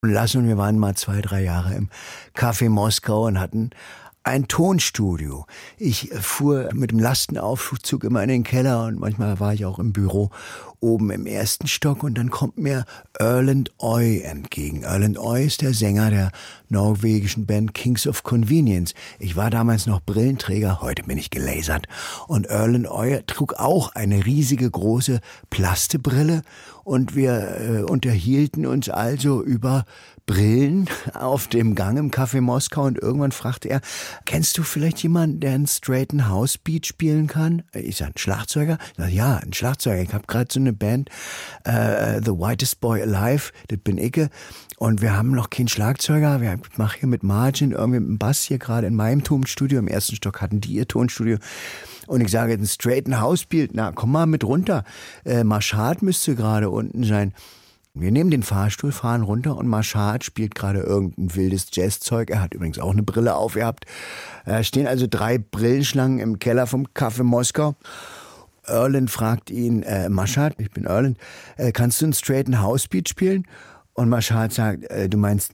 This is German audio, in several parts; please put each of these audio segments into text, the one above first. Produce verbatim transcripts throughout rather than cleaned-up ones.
lassen. Und wir waren mal zwei, drei Jahre im Café Moskau und hatten ein Tonstudio. Ich fuhr mit dem Lastenaufzug immer in den Keller und manchmal war ich auch im Büro oben im ersten Stock und dann kommt mir Erlend Øye entgegen. Erlend Øye ist der Sänger der norwegischen Band Kings of Convenience. Ich war damals noch Brillenträger, heute bin ich gelasert. Und Erlend Øye trug auch eine riesige große Plastebrille und wir äh, unterhielten uns also über Brillen auf dem Gang im Café Moskau und irgendwann fragte er, kennst du vielleicht jemanden, der einen straighten Housebeat spielen kann? Ich sag, ein Schlagzeuger? Ich sag, ja, ein Schlagzeuger. Ich habe gerade so eine Band, uh, The Whitest Boy Alive, das bin ich. Und wir haben noch keinen Schlagzeuger. Ich mache hier mit Margin irgendwie mit dem Bass hier gerade in meinem Tonstudio. Im ersten Stock hatten die ihr Tonstudio. Und ich sage, einen straighten Housebeat, na komm mal mit runter. Äh, Marschad müsste gerade unten sein. Wir nehmen den Fahrstuhl, fahren runter und Marschad spielt gerade irgendein wildes Jazzzeug. Er hat übrigens auch eine Brille aufgehabt. Da stehen also drei Brillenschlangen im Keller vom Café Moskau. Erlend fragt ihn, äh, Marschad, ich bin Erlend, äh, kannst du einen straighten Housebeat spielen? Und Marschad sagt, äh, du meinst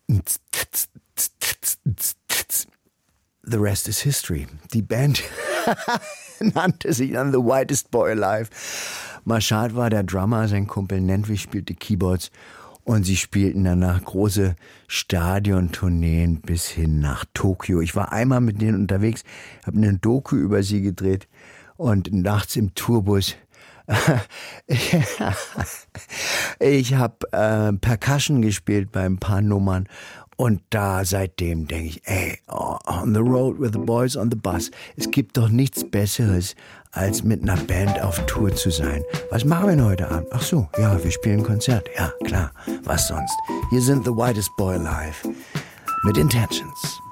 The rest is history. Die Band nannte sich dann The Whitest Boy Alive. Marschad war der Drummer, sein Kumpel Nentwich spielte Keyboards und sie spielten danach große Stadiontourneen bis hin nach Tokio. Ich war einmal mit denen unterwegs, habe eine Doku über sie gedreht und nachts im Tourbus ich habe äh, Percussion gespielt bei ein paar Nummern. Und da seitdem denke ich, ey, on the road with the boys on the bus. Es gibt doch nichts Besseres, als mit einer Band auf Tour zu sein. Was machen wir denn heute Abend? Ach so, ja, wir spielen ein Konzert. Ja, klar, was sonst? Hier sind The Whitest Boy Alive mit Intentions.